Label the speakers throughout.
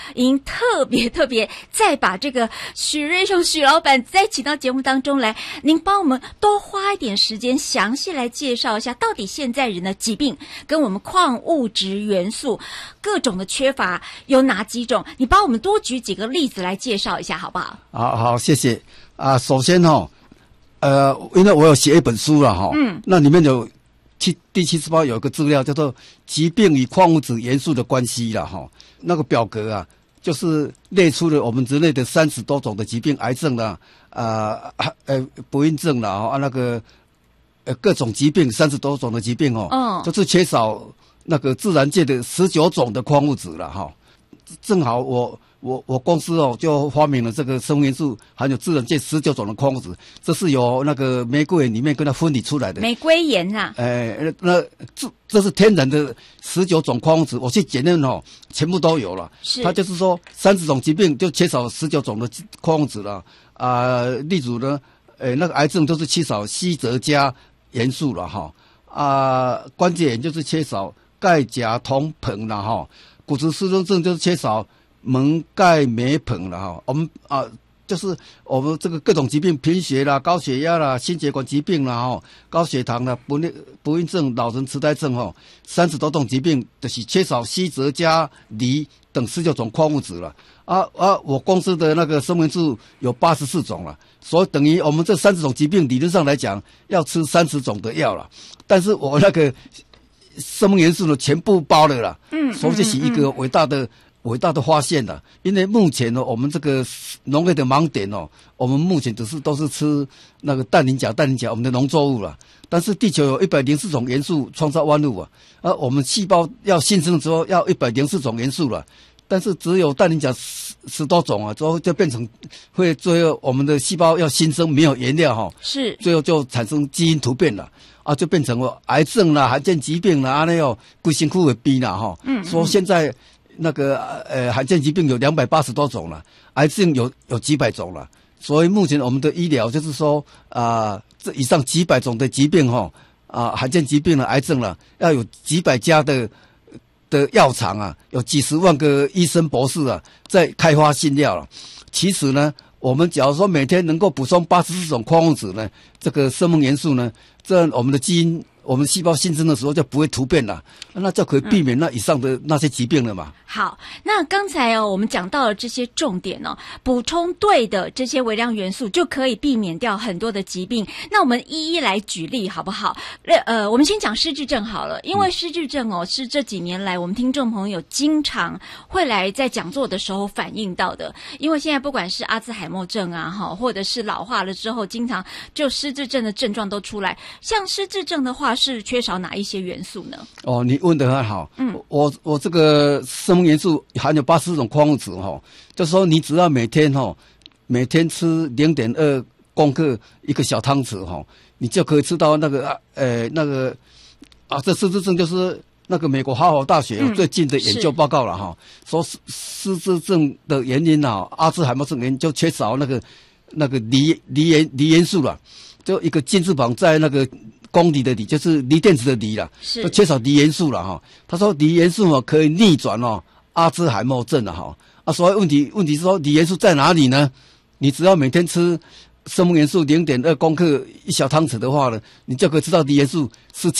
Speaker 1: 已经特别再把这个许瑞雄许老板再请到节目当中来，您帮我们多花一点时间，详细来介绍一下，到底现在人的疾病跟我们矿物质元素各种的缺乏有哪几种？你帮我们多举几个例子来介绍一下，好不好？
Speaker 2: 好，谢谢啊。首先因为我有写一本书了那里面有第78有一个资料叫做疾病与矿物质元素的关系了那个表格啊，就是列出了我们人类的30多种的疾病，癌症啦，不孕症啦，那个各种疾病30多种的疾病都是缺少那个自然界的19种的矿物质了正好我公司就发明了这个生物元素含有自然界19种的矿物质，这是由那个玫瑰园里面跟它分离出来的。玫
Speaker 1: 瑰盐啊？
Speaker 2: 这是天然的19种矿物质，我去检验全部都有了。是，它就是说30种疾病就缺少19种的矿物质了例如呢，那个癌症都是缺少硒锗镓元素了关节炎就是缺少钙钾铜硼了骨质疏松症就是缺少锰钙镁硼了我们就是我们这个各种疾病，贫血啦、高血压啦、心血管疾病啦高血糖啦、不孕症、老人痴呆症30多种疾病就是缺少硒锗镓锂等19种矿物质了我公司的那个生物元素有84种了，所以等于我们这30种疾病理论上来讲要吃30种的药了，但是我那个生物元素呢全部包了啦，所以这是一个伟大的发现了。因为目前呢，我们这个农业的盲点我们目前都是吃那个氮磷钾我们的农作物了。但是地球有104种元素创造万物而我们细胞要新生的时候要104种元素了，但是只有氮磷钾10多种之后就变成会最后我们的细胞要新生没有原料是最后就产生基因突变了就变成了癌症啦、罕见疾病啦，那规身躯的病啦说现在那个罕见疾病有280多种了，癌症有几百种了，所以目前我们的医疗就是说这以上几百种的疾病罕见疾病了、癌症了，要有几百家的药厂有几十万个医生博士在开发新药了。其实呢，我们假如说每天能够补充84种矿物质呢，这个生物元素呢，这样我们的基因。我们细胞新生的时候就不会突变了，那就可以避免那以上的那些疾病了嘛。
Speaker 1: 好，那刚才我们讲到了这些重点补充对的这些微量元素就可以避免掉很多的疾病。那我们一一来举例好不好？我们先讲失智症好了，因为失智症是这几年来我们听众朋友经常会来在讲座的时候反映到的。因为现在不管是阿兹海默症或者是老化了之后，经常就失智症的症状都出来。像失智症的话，是缺少哪一些元素呢？
Speaker 2: 你问得很好。我这个生物元素含有84种矿物质就是说你只要每天吃0.2公克一个小汤匙你就可以吃到那个这失智症就是那个美国哈佛大学最近的研究报告了说失智症的原因阿兹海默症原因就缺少那个锂元素了，就一个金字旁在那个公锂的锂，就是锂电池的锂啦，就缺少锂元素了他说锂元素可以逆转阿兹海默症了所以问题是说锂元素在哪里呢？你只要每天吃生物元素0.2公克一小汤匙的话呢，你就可以知道锂元素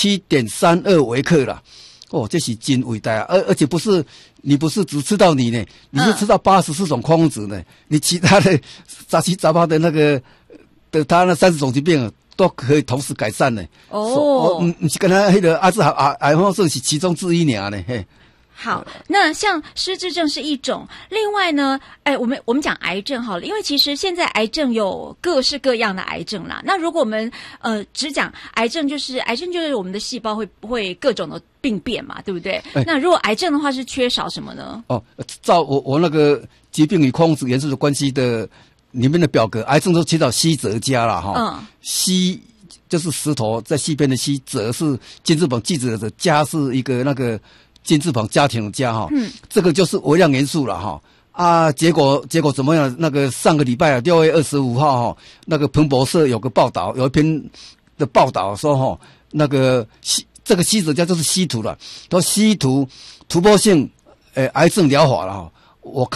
Speaker 2: 17.32微克了。这是真伟大而且你不是只吃到锂呢，你是吃到84种矿物质呢，你其他的杂七杂八的那个它那30种疾病都可以同时改善呢。不是跟他那个阿兹海默症是其中之一呢。
Speaker 1: 好，那像失智症是一种，另外呢，我们讲癌症好了，因为其实现在癌症有各式各样的癌症啦。那如果我们只讲癌症就是我们的细胞会各种的病变嘛，对不对？那如果癌症的话是缺少什么呢？
Speaker 2: 照我那个疾病与矿物质元素的关系的里面的表格，癌症都缺少硒锗镓啦硒就是石头在西边的硒，锗是金字旁记者的镓是一个那个金字旁家庭的家这个就是微量元素了结果怎么样？那个上个礼拜6月25号那个彭博社有个报道，有一篇的报道说那个这个硒锗镓就是稀土了，说稀土突破性癌症疗法了我